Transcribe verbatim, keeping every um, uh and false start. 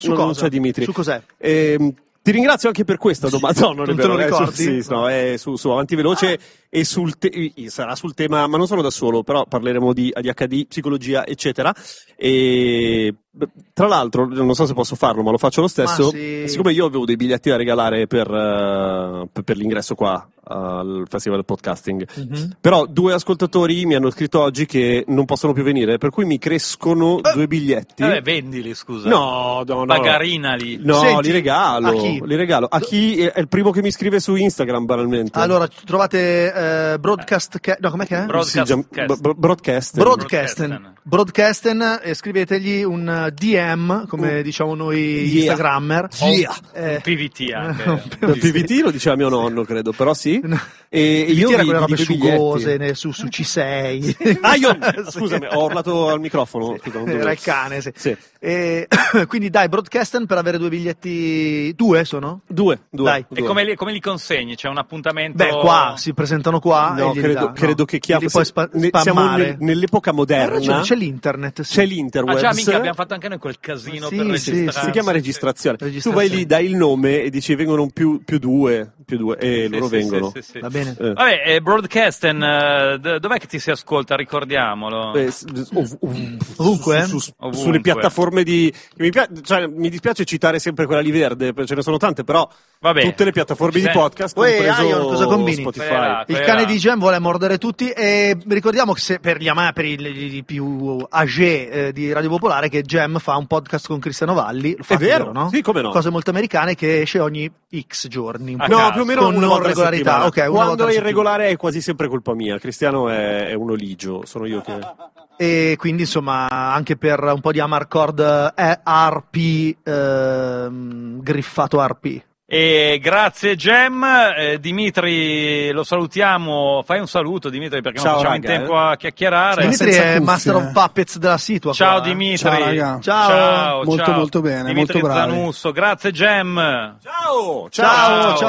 Su non, cosa? non c'è Dimitri. Su cos'è? Ehm, Ti ringrazio anche per questa domanda. No, non, non è te vero, lo è ricordi? su, sì, no, è su, su Avanti Veloce ah. e sul te- sarà sul tema, ma non sono da solo, però parleremo di A D H D, psicologia, eccetera. E tra l'altro, non so se posso farlo, ma lo faccio lo stesso. Sì. Siccome io avevo dei biglietti da regalare per, uh, per, per l'ingresso qua al Festival del Podcasting, mm-hmm. però due ascoltatori mi hanno scritto oggi che non possono più venire, per cui mi crescono eh. due biglietti. Eh, vendili, scusa. No, no, no. Bagarinali. No, Senti, li regalo. a chi? Li regalo. A chi è il primo che mi scrive su Instagram, banalmente. Allora, trovate eh, Broadcast... Ca- no, com'è che è? Broadcast. Sì, b- broadcast. Broadcasten. Broadcasten e scrivetegli un D M, come uh. diciamo noi yeah. Instagrammer. Yeah. Eh, un P V T anche. Il P V T lo diceva mio nonno, credo, però sì. No. E io io era vi, quelle robe vi sugose ne, su, su C sei. Ah, io scusami, ho urlato al microfono. Scusa, non era il cane, sì. sì. E, quindi dai, Broadcasten per avere due biglietti. Due sono? Due, due. Dai. E come li, come li consegni? C'è un appuntamento? Beh, qua si presentano qua. No, e credo, dà, credo no. che chi ha puoi spa- ne, siamo nel, nell'epoca moderna. Ragione, c'è l'internet. Sì. C'è l'interwebs. Ah, già, minchia, abbiamo fatto anche noi quel casino sì, per sì, registrare. sì. Si chiama registrazione. registrazione. Tu vai lì, dai il nome e dici vengono più, più due, più due e sì, loro sì, vengono. Sì, sì, sì. Va bene. Eh. Vabbè, eh, Broadcasten, eh, dov'è che ti si ascolta? Ricordiamolo. Eh, ov- ov- Ovunque? su, su, Ovunque. Sulle piattaforme di. Mi, pia- cioè, mi dispiace citare sempre quella lì verde, ce ne sono tante, però Vabbè. tutte le piattaforme di podcast, Uè, compreso Ion, cosa combini? Spotify. Quella- Il cane di Gem vuole mordere tutti e ricordiamo che se, per gli amati, per i, i più âgé eh, di Radio Popolare, che Gem fa un podcast con Cristiano Valli, lo fa È vero, vero, no? sì, come no. Cose molto americane che esce ogni X giorni. Un A po'. No, caso. più o meno Con una non volta alla regolarità. settimana. Ok, una volta Quando alla è settimana. irregolare è quasi sempre colpa mia. Cristiano è, è un oligio, sono io che. E quindi insomma anche per un po' di Amarcord eh, R P ehm, griffato R P. E grazie Gem, eh, Dimitri lo salutiamo, fai un saluto Dimitri perché Ciao, non facciamo raga, in tempo eh. a chiacchierare. Dimitri senza è cuffie, Master of eh. Puppets della situa. Ciao qua, eh. Dimitri. Ciao, raga. Ciao. ciao, Molto, ciao. molto bene, Dimitri molto bravi. Zanusso, grazie Gem. Ciao, Ciao, ciao.